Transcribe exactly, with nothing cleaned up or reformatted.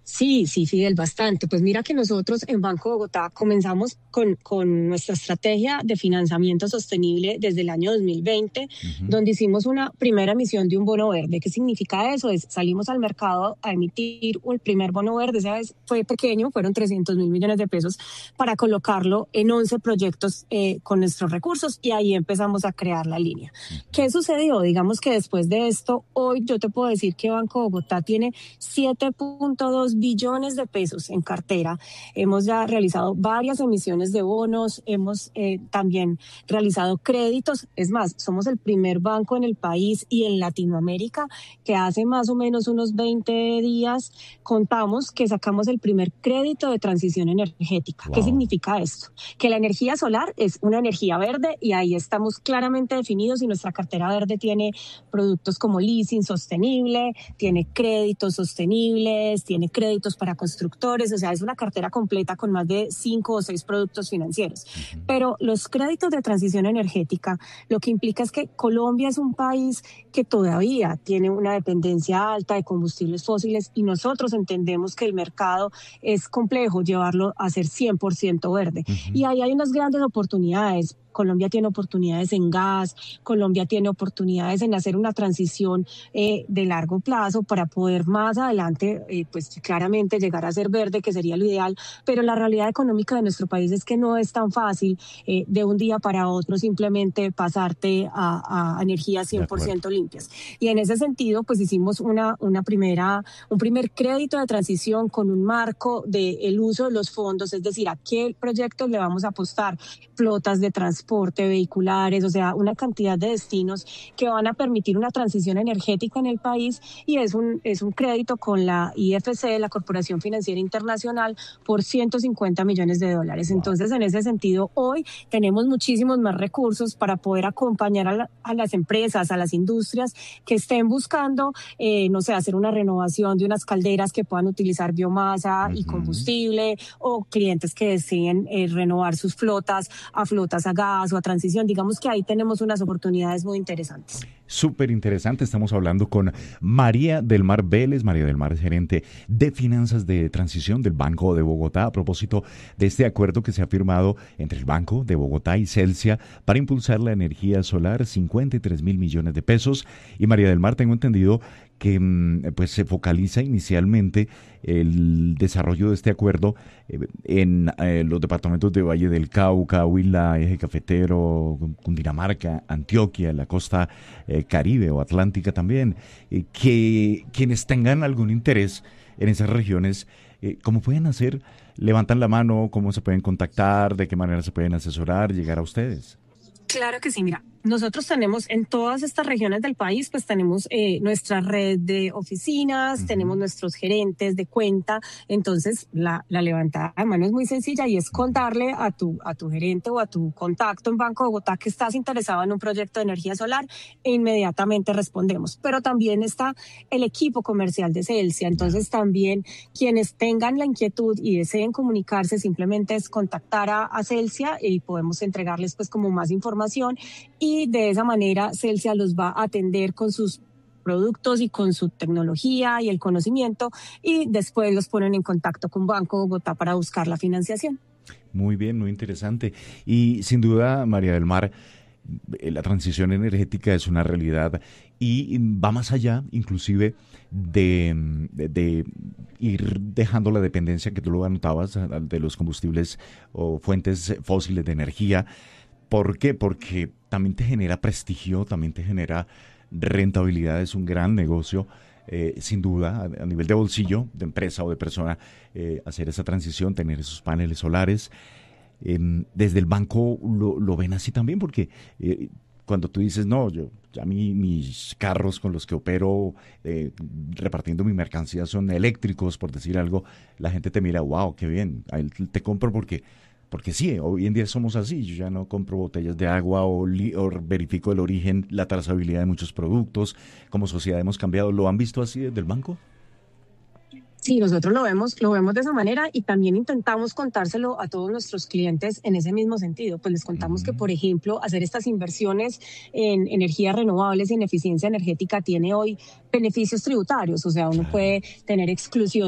Sí, sí, Fidel, bastante. Pues mira que nosotros en Banco Bogotá comenzamos con, con nuestra estrategia de financiamiento sostenible desde el año dos mil veinte, Ujú. donde hicimos una primera emisión de un bono verde. ¿Qué significa eso? Es salimos al mercado a emitir un primer bono verde. Esa vez fue pequeño, fueron trescientos mil millones de pesos para colocarlo en once proyectos eh, con nuestros recursos y ahí empezamos a crear la línea. Ujú. ¿Qué sucedió? Digamos que después de esto, hoy yo te puedo decir que Banco Bogotá tiene siete punto dos billones de pesos en cartera. Hemos ya realizado varias emisiones de bonos, hemos eh, también realizado créditos. Es más, somos el primer banco en el país y en Latinoamérica que hace más o menos unos veinte días contamos que sacamos el primer crédito de transición energética. ¿Qué Wow. significa esto? Que la energía solar es una energía verde y ahí estamos claramente definidos y nuestra cartera verde tiene productos como leasing sostenible, tiene créditos sostenibles, tiene créditos para constructores, o sea, es una cartera completa con más de cinco o seis productos financieros. Ujú. Pero los créditos de transición energética, lo que implica es que Colombia es un país que todavía tiene una dependencia alta de combustibles fósiles y nosotros entendemos que el mercado es complejo llevarlo a ser cien por ciento verde. Ujú. Y ahí hay unas grandes oportunidades. Colombia tiene oportunidades en gas, Colombia tiene oportunidades en hacer una transición eh, de largo plazo para poder más adelante, eh, pues claramente llegar a ser verde, que sería lo ideal, pero la realidad económica de nuestro país es que no es tan fácil eh, de un día para otro simplemente pasarte a, a energías De cien por acuerdo. ciento limpias. Y en ese sentido, pues hicimos una, una primera, un primer crédito de transición con un marco del uso de los fondos, es decir, a qué proyectos le vamos a apostar, flotas de transporte, vehiculares, o sea, una cantidad de destinos que van a permitir una transición energética en el país y es un, es un crédito con la I F C, la Corporación Financiera Internacional, por ciento cincuenta millones de dólares. Wow. Entonces, en ese sentido, hoy tenemos muchísimos más recursos para poder acompañar a, la, a las empresas, a las industrias que estén buscando, eh, no sé, hacer una renovación de unas calderas que puedan utilizar biomasa y Ujú. combustible o clientes que deseen eh, renovar sus flotas a flotas a gas o a transición. Digamos que ahí tenemos unas oportunidades muy interesantes. Súper interesante. Estamos hablando con María del Mar Vélez. María del Mar es gerente de finanzas de transición del Banco de Bogotá a propósito de este acuerdo que se ha firmado entre el Banco de Bogotá y Celsia para impulsar la energía solar, cincuenta y tres mil millones de pesos. Y María del Mar, tengo entendido que pues se focaliza inicialmente el desarrollo de este acuerdo eh, en eh, los departamentos de Valle del Cauca, Huila, Eje Cafetero, Cundinamarca, Antioquia, la costa eh, Caribe o Atlántica también, eh, que quienes tengan algún interés en esas regiones, eh, ¿cómo pueden hacer? ¿Levantan la mano? ¿Cómo se pueden contactar? ¿De qué manera se pueden asesorar, llegar a ustedes? Claro que sí, mira, nosotros tenemos en todas estas regiones del país, pues tenemos eh, nuestra red de oficinas, tenemos Ujú. nuestros gerentes de cuenta, entonces la, la levantada de mano es muy sencilla y es Ujú. contarle a tu, a tu gerente o a tu contacto en Banco de Bogotá que estás interesado en un proyecto de energía solar e inmediatamente respondemos. Pero también está el equipo comercial de Celsia, Ya. entonces también quienes tengan la inquietud y deseen comunicarse, simplemente es contactar a, a Celsia y podemos entregarles pues como más información y de esa manera Celsia los va a atender con sus productos y con su tecnología y el conocimiento y después los ponen en contacto con Banco Bogotá para buscar la financiación. Muy bien, muy interesante. Y sin duda, María del Mar, eh, la transición energética es una realidad y va más allá, inclusive, de, de, de ir dejando la dependencia que tú lo anotabas de los combustibles o fuentes fósiles de energía. ¿Por qué? Porque también te genera prestigio, también te genera rentabilidad, es un gran negocio, eh, sin duda, a, a nivel de bolsillo, de empresa o de persona, eh, hacer esa transición, tener esos paneles solares. Eh, desde el banco lo, lo ven así también, porque eh, cuando tú dices, no, yo, ya mi, mis carros con los que opero eh, repartiendo mi mercancía son eléctricos, por decir algo, la gente te mira, wow, qué bien, ahí te compro porque porque sí, hoy en día somos así. Yo ya no compro botellas de agua o, li- o verifico el origen, la trazabilidad de muchos productos. Como sociedad hemos cambiado. ¿Lo han visto así desde el banco? Sí, nosotros lo vemos, lo vemos de esa manera y también intentamos contárselo a todos nuestros clientes en ese mismo sentido. Pues les contamos que, Ujú. por ejemplo, hacer estas inversiones en energías renovables y en eficiencia energética tiene hoy beneficios tributarios, o sea, uno Claro. puede tener exclusión